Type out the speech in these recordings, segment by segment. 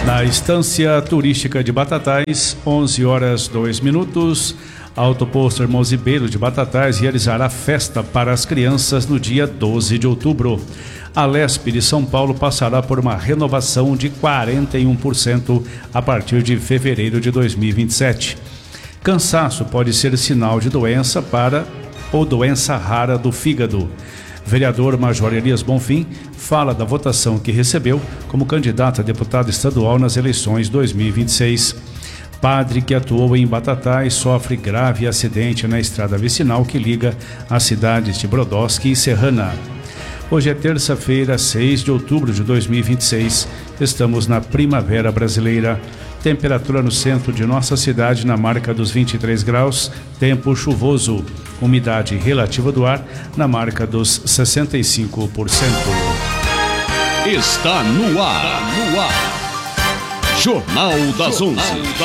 Na estância turística de Batatais, 11 horas 2 minutos, Autoposto Irmãos Ribeiro de Batatais realizará festa para as crianças no dia 12 de outubro. A Lesp de São Paulo passará por uma renovação de 41% a partir de fevereiro de 2027. Cansaço pode ser sinal de doença ou doença rara do fígado. Vereador Major Elias Bonfim fala da votação que recebeu como candidato a deputado estadual nas eleições 2026. Padre que atuou em Batatais sofre grave acidente na estrada vicinal que liga as cidades de Brodowski e Serrana. Hoje é terça-feira, 6 de outubro de 2026. Estamos na primavera brasileira. Temperatura no centro de nossa cidade na marca dos 23 graus, tempo chuvoso. Umidade relativa do ar na marca dos 65%. Está no ar. Jornal das 11.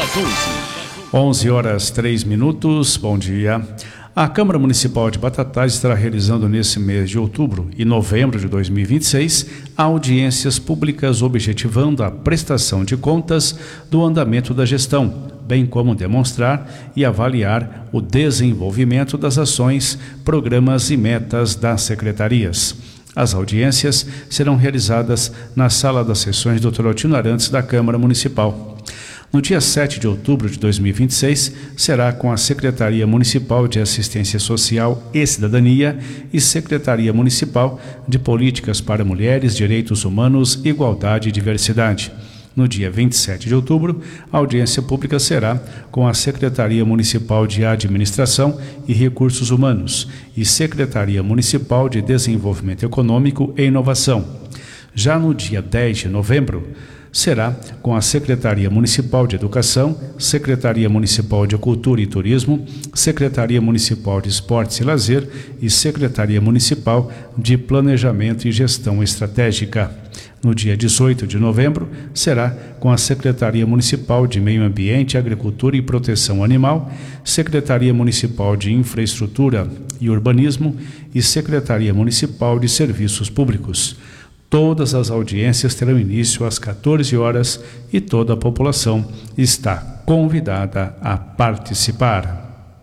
11 horas 3 minutos. Bom dia. A Câmara Municipal de Batatais estará realizando nesse mês de outubro e novembro de 2026 audiências públicas objetivando a prestação de contas do andamento da gestão, bem como demonstrar e avaliar o desenvolvimento das ações, programas e metas das secretarias. As audiências serão realizadas na Sala das Sessões Dr. Altino Arantes da Câmara Municipal. No dia 7 de outubro de 2026, será com a Secretaria Municipal de Assistência Social e Cidadania e Secretaria Municipal de Políticas para Mulheres, Direitos Humanos, Igualdade e Diversidade. No dia 27 de outubro, a audiência pública será com a Secretaria Municipal de Administração e Recursos Humanos e Secretaria Municipal de Desenvolvimento Econômico e Inovação. Já no dia 10 de novembro, será com a Secretaria Municipal de Educação, Secretaria Municipal de Cultura e Turismo, Secretaria Municipal de Esportes e Lazer e Secretaria Municipal de Planejamento e Gestão Estratégica. No dia 18 de novembro, será com a Secretaria Municipal de Meio Ambiente, Agricultura e Proteção Animal, Secretaria Municipal de Infraestrutura e Urbanismo e Secretaria Municipal de Serviços Públicos. Todas as audiências terão início às 14 horas e toda a população está convidada a participar.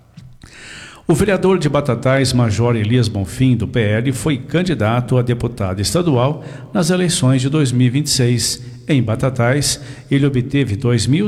O vereador de Batatais, Major Elias Bonfim, do PL, foi candidato a deputado estadual nas eleições de 2026. Em Batatais, ele obteve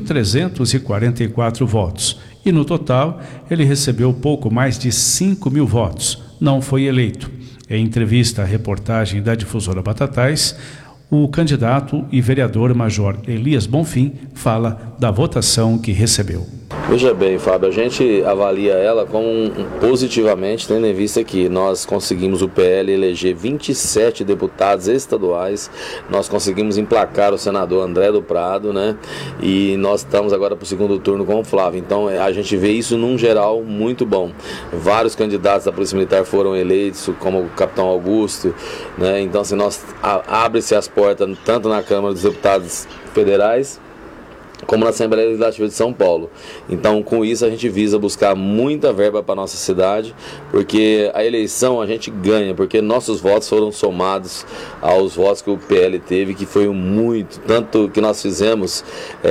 2.344 votos e, no total, ele recebeu pouco mais de 5.000 votos. Não foi eleito. Em entrevista à reportagem da difusora Batatais, o candidato e vereador Major Elias Bonfim fala da votação que recebeu. Veja bem, Fábio, a gente avalia ela como positivamente, tendo em vista que nós conseguimos o PL eleger 27 deputados estaduais, nós conseguimos emplacar o senador André do Prado, né? E nós estamos agora para o segundo turno com o Flávio. Então a gente vê isso num geral muito bom. Vários candidatos da Polícia Militar foram eleitos, como o Capitão Augusto, né? Então assim, abre-se as portas tanto na Câmara dos Deputados Federais como na Assembleia Legislativa de São Paulo. Então, com isso, a gente visa buscar muita verba para a nossa cidade, porque a eleição a gente ganha, porque nossos votos foram somados aos votos que o PL teve, que foi muito, tanto que nós fizemos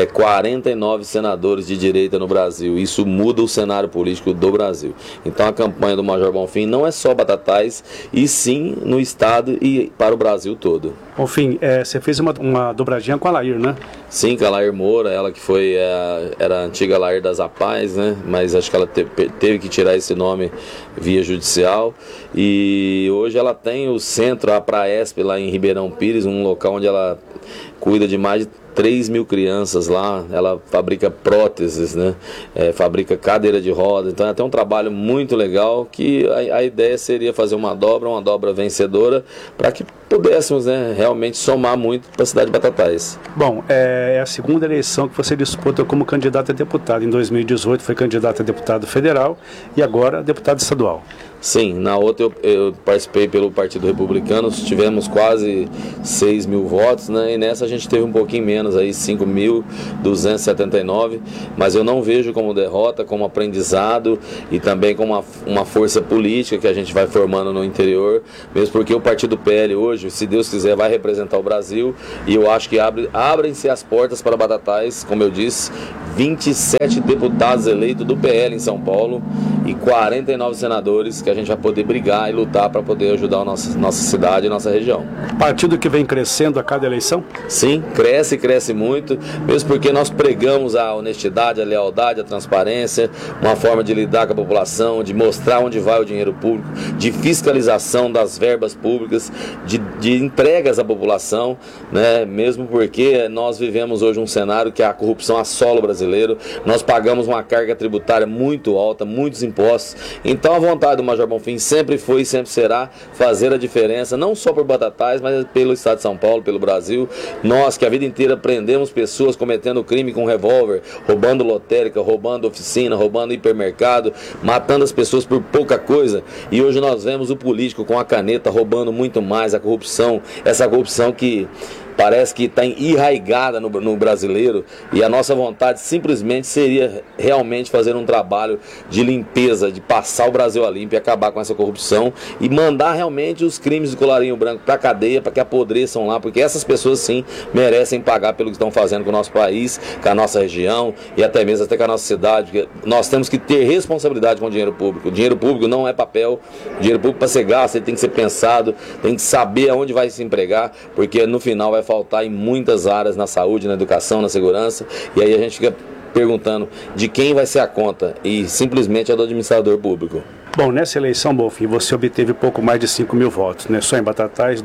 49 senadores de direita no Brasil. Isso muda o cenário político do Brasil. Então, a campanha do Major Bonfim não é só Batatais, e sim no estado e para o Brasil todo. Bonfim, você fez uma dobradinha com a Lair, né? Sim, com a Lair Moura, ela que era a antiga Lair das Apaz, né? Mas acho que ela teve que tirar esse nome via judicial. E hoje ela tem o centro, a Praesp, lá em Ribeirão Pires, um local onde ela cuida de mais de 3.000 crianças lá. Ela fabrica próteses, né? Fabrica cadeira de roda. Então ela tem um trabalho muito legal, que a ideia seria fazer uma dobra vencedora, para que pudéssemos, né, realmente somar muito para a cidade de Batatais. Bom, é a segunda eleição que você disputa como candidato a deputado. Em 2018 foi candidato a deputado federal e agora deputado estadual. Sim, na outra eu participei pelo Partido Republicano, tivemos quase 6.000 votos, né? E nessa a gente teve um pouquinho menos menos aí 5.279, mas eu não vejo como derrota, como aprendizado e também como uma força política que a gente vai formando no interior, mesmo porque o Partido PL hoje, se Deus quiser, vai representar o Brasil, e eu acho que abrem-se as portas para Batatais, como eu disse, 27 deputados eleitos do PL em São Paulo e 49 senadores que a gente vai poder brigar e lutar para poder ajudar a nossa cidade e nossa região. Partido que vem crescendo a cada eleição? Sim, cresce muito, mesmo porque nós pregamos a honestidade, a lealdade, a transparência, uma forma de lidar com a população, de mostrar onde vai o dinheiro público, de fiscalização das verbas públicas, de entregas à população, né? Mesmo porque nós vivemos hoje um cenário que a corrupção assola o brasileiro, nós pagamos uma carga tributária muito alta, muitos impostos, então a vontade do Major Bonfim sempre foi e sempre será fazer a diferença, não só por Batatais, mas pelo Estado de São Paulo, pelo Brasil. Nós que a vida inteira prendemos pessoas cometendo crime com revólver, roubando lotérica, roubando oficina, roubando hipermercado, matando as pessoas por pouca coisa, e hoje nós vemos o político com a caneta roubando muito mais, a corrupção, essa corrupção que parece que está enraizada no brasileiro, e a nossa vontade simplesmente seria realmente fazer um trabalho de limpeza, de passar o Brasil a limpo e acabar com essa corrupção e mandar realmente os crimes de colarinho branco para a cadeia, para que apodreçam lá, porque essas pessoas sim merecem pagar pelo que estão fazendo com o nosso país, com a nossa região e até mesmo com a nossa cidade, porque nós temos que ter responsabilidade com o dinheiro público. O dinheiro público não é papel, o dinheiro público para ser gasto, ele tem que ser pensado, tem que saber aonde vai se empregar, porque no final vai faltar em muitas áreas, na saúde, na educação, na segurança, e aí a gente fica perguntando de quem vai ser a conta, e simplesmente é do administrador público. Bom, nessa eleição, Bonfim, você obteve pouco mais de 5.000 votos, né? Só em Batatais,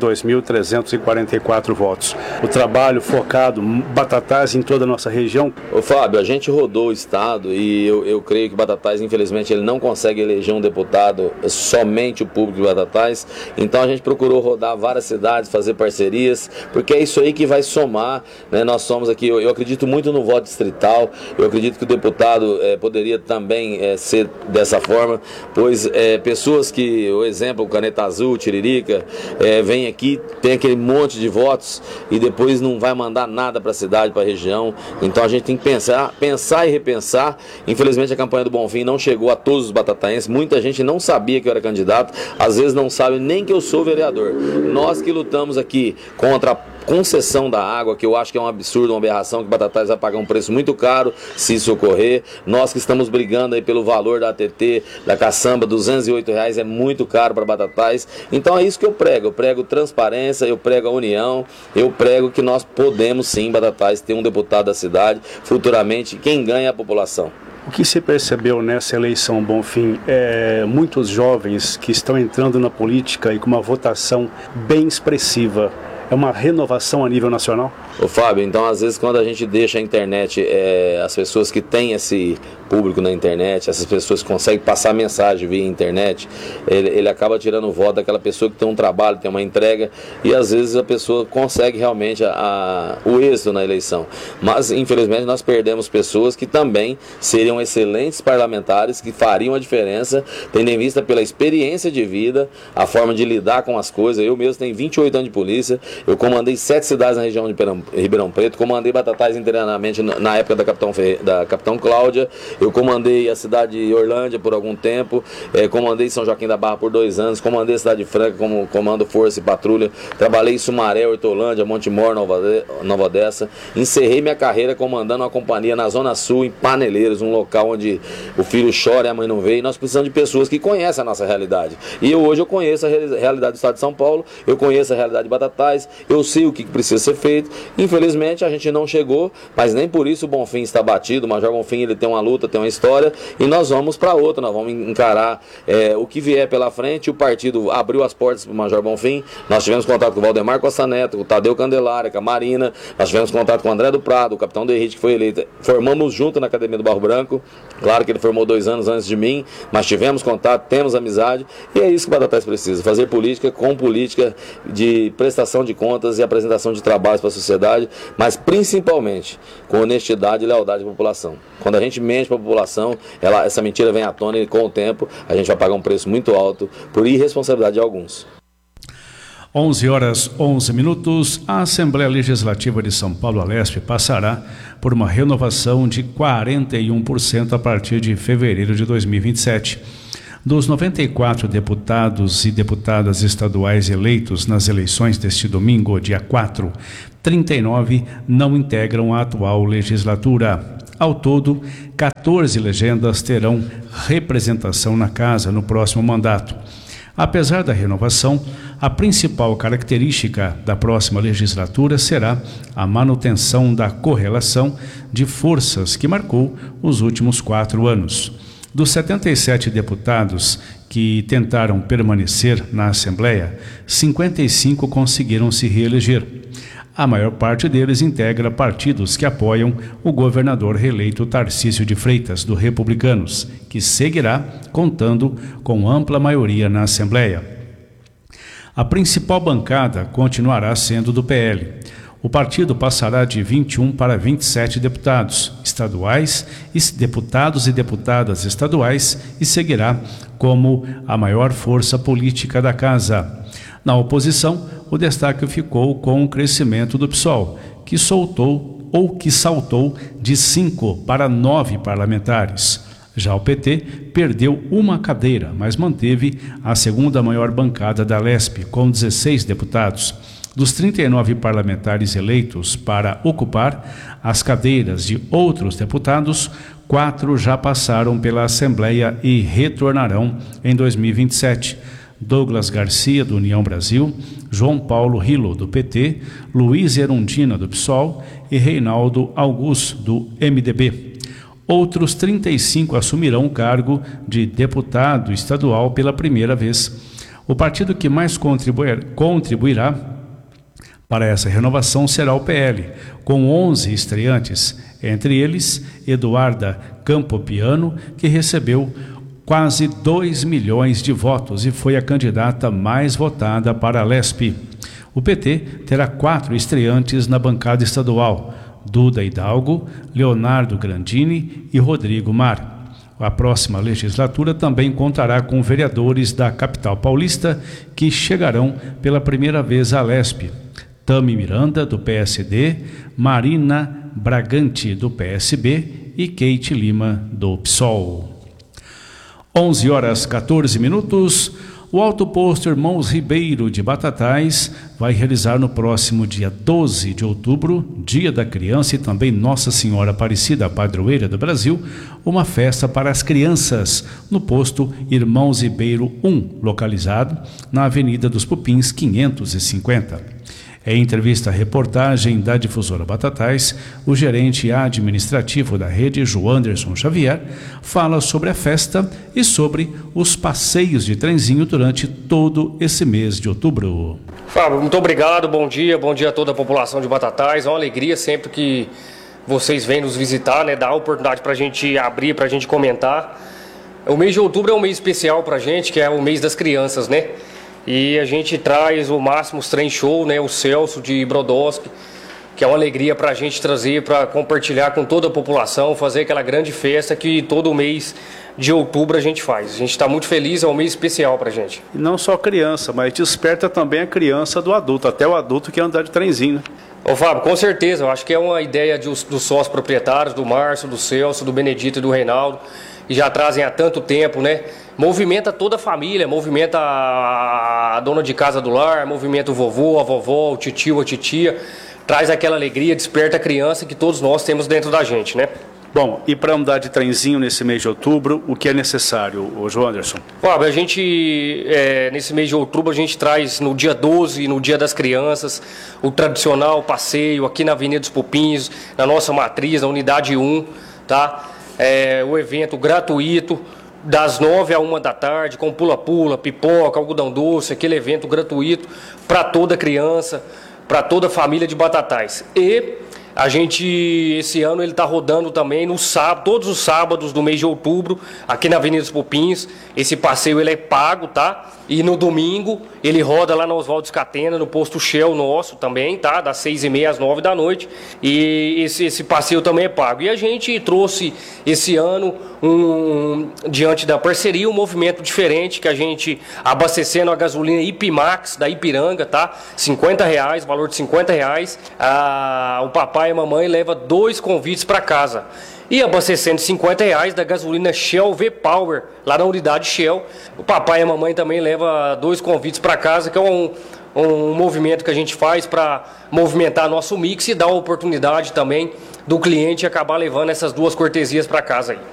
2.344 votos. O trabalho focado, Batatais em toda a nossa região? Ô Fábio, a gente rodou o estado e eu creio que Batatais, infelizmente, ele não consegue eleger um deputado, somente o público de Batatais. Então a gente procurou rodar várias cidades, fazer parcerias, porque é isso aí que vai somar, né? Nós somos aqui, eu acredito muito no voto distrital, eu acredito que o deputado poderia também ser dessa forma, pois pessoas que, o exemplo, o Caneta Azul, Tiririca, vem aqui, tem aquele monte de votos e depois não vai mandar nada para a cidade, para a região. Então a gente tem que pensar e repensar. Infelizmente a campanha do Bonfim não chegou a todos os batataenses, muita gente não sabia que eu era candidato, às vezes não sabe nem que eu sou vereador. Nós que lutamos aqui contra a concessão da água, que eu acho que é um absurdo, uma aberração, que Batatais vai pagar um preço muito caro se isso ocorrer. Nós que estamos brigando aí pelo valor da ATT, da caçamba, R$208 é muito caro para Batatais. Então é isso que eu prego transparência, eu prego a união, eu prego que nós podemos sim, Batatais, ter um deputado da cidade, futuramente quem ganha é a população. O que se percebeu nessa eleição, Bonfim, muitos jovens que estão entrando na política e com uma votação bem expressiva. É uma renovação a nível nacional? Ô Fábio, então às vezes quando a gente deixa a internet, as pessoas que têm esse público na internet, essas pessoas que conseguem passar mensagem via internet, ele acaba tirando o voto daquela pessoa que tem um trabalho, tem uma entrega, e às vezes a pessoa consegue realmente o êxito na eleição. Mas infelizmente nós perdemos pessoas que também seriam excelentes parlamentares, que fariam a diferença, tendo em vista pela experiência de vida, a forma de lidar com as coisas. Eu mesmo tenho 28 anos de polícia, eu comandei 7 cidades na região de Ribeirão Preto, comandei Batatais internamente na época da Capitão Cláudia, eu comandei a cidade de Orlândia por algum tempo, comandei São Joaquim da Barra por 2 anos, comandei a cidade de Franca como comando Força e Patrulha, trabalhei em Sumaré, Hortolândia, Montemor, Nova Odessa, encerrei minha carreira comandando uma companhia na Zona Sul, em Paneleiros, um local onde o filho chora e a mãe não vê, e nós precisamos de pessoas que conhecem a nossa realidade. E hoje eu conheço a realidade do Estado de São Paulo, eu conheço a realidade de Batatais, eu sei o que precisa ser feito. Infelizmente a gente não chegou, mas nem por isso o Bonfim está batido. O Major Bonfim, ele tem uma luta, tem uma história, e nós vamos para outra, nós vamos encarar o que vier pela frente. O partido abriu as portas para o Major Bonfim, nós tivemos contato com o Valdemar Costa Neto, com o Tadeu Candelária, com a Marina, nós tivemos contato com o André do Prado, o capitão Derrite, que foi eleito, formamos junto na Academia do Barro Branco, claro que ele formou 2 anos antes de mim, mas tivemos contato, temos amizade, e é isso que o Batatais precisa, fazer política com política de prestação de contas e apresentação de trabalhos para a sociedade, mas principalmente com honestidade e lealdade à população. Quando a gente mente para a população, essa mentira vem à tona e com o tempo a gente vai pagar um preço muito alto por irresponsabilidade de alguns. 11h11. A Assembleia Legislativa de São Paulo, Alesp, passará por uma renovação de 41% a partir de fevereiro de 2027. Dos 94 deputados e deputadas estaduais eleitos nas eleições deste domingo, dia 4, 39 não integram a atual legislatura. Ao todo, 14 legendas terão representação na casa no próximo mandato. Apesar da renovação, a principal característica da próxima legislatura será a manutenção da correlação de forças que marcou os últimos 4 anos. Dos 77 deputados que tentaram permanecer na Assembleia, 55 conseguiram se reeleger. A maior parte deles integra partidos que apoiam o governador reeleito Tarcísio de Freitas, do Republicanos, que seguirá contando com ampla maioria na Assembleia. A principal bancada continuará sendo do PL. O partido passará de 21 para 27 deputados estaduais e deputados e deputadas estaduais e seguirá como a maior força política da casa. Na oposição, o destaque ficou com o crescimento do PSOL, que saltou de 5 para 9 parlamentares. Já o PT perdeu uma cadeira, mas manteve a segunda maior bancada da Alesp, com 16 deputados. Dos 39 parlamentares eleitos para ocupar as cadeiras de outros deputados, 4 já passaram pela Assembleia e retornarão em 2027. Douglas Garcia, do União Brasil, João Paulo Rilo, do PT, Luiz Erundina, do PSOL e Reinaldo Augusto, do MDB. Outros 35 assumirão o cargo de deputado estadual pela primeira vez. O partido que mais contribuirá para essa renovação será o PL, com 11 estreantes, entre eles Eduarda Campopiano, que recebeu quase 2 milhões de votos e foi a candidata mais votada para a Alesp. O PT terá 4 estreantes na bancada estadual: Duda Hidalgo, Leonardo Grandini e Rodrigo Mar. A próxima legislatura também contará com vereadores da capital paulista que chegarão pela primeira vez à Alesp: Tami Miranda, do PSD, Marina Bragante, do PSB e Keite Lima, do PSOL. 11h14. O Alto Posto Irmãos Ribeiro de Batatais vai realizar no próximo dia 12 de outubro, Dia da Criança e também Nossa Senhora Aparecida, padroeira do Brasil, uma festa para as crianças no posto Irmãos Ribeiro 1, localizado na Avenida dos Pupins 550. Em entrevista à reportagem da Difusora Batatais, o gerente administrativo da rede, Joanderson Xavier, fala sobre a festa e sobre os passeios de trenzinho durante todo esse mês de outubro. Fábio, muito obrigado, bom dia a toda a população de Batatais. É uma alegria sempre que vocês vêm nos visitar, né? Dá a oportunidade para a gente abrir, para a gente comentar. O mês de outubro é um mês especial para a gente, que é o mês das crianças, né? E a gente traz o Máximos Trem Show, né, o Celso de Brodowski, que é uma alegria para a gente trazer, para compartilhar com toda a população, fazer aquela grande festa que todo mês de outubro a gente faz. A gente está muito feliz, é um mês especial para a gente. E não só a criança, mas desperta também a criança do adulto, até o adulto que quer andar de trenzinho, né? Ô Fábio, com certeza, eu acho que é uma ideia dos sócios proprietários, do Márcio, do Celso, do Benedito e do Reinaldo, e já trazem há tanto tempo, né? Movimenta toda a família, movimenta a dona de casa do lar, movimenta o vovô, a vovó, o titio, a titia, traz aquela alegria, desperta a criança que todos nós temos dentro da gente, né? Bom, e para andar de trenzinho nesse mês de outubro, o que é necessário, João Anderson? Fábio, a gente, nesse mês de outubro, a gente traz no dia 12, no Dia das Crianças, o tradicional passeio aqui na Avenida dos Pupins, na nossa matriz, na Unidade 1, tá? O evento gratuito, das 9 à 1 da tarde, com pula-pula, pipoca, algodão doce, aquele evento gratuito para toda criança, para toda a família de Batatais. E a gente, esse ano, ele está rodando também no sábado, todos os sábados do mês de outubro, aqui na Avenida dos Pupins. Esse passeio ele é pago, tá? E no domingo ele roda lá na Oswaldo Scatena, no posto Shell nosso também, tá? Das 6h30 às 9 da noite. E esse passeio também é pago. E a gente trouxe esse ano, diante da parceria, um movimento diferente, que a gente abastecendo a gasolina Ipimax da Ipiranga, tá? R$50, valor de R$50. O papai e a mamãe leva 2 convites para casa. E abastecendo R$50 da gasolina Shell V-Power, lá na unidade Shell. O papai e a mamãe também leva 2 convites para casa, que é um movimento que a gente faz para movimentar nosso mix e dar a oportunidade também do cliente acabar levando essas 2 cortesias para casa aí.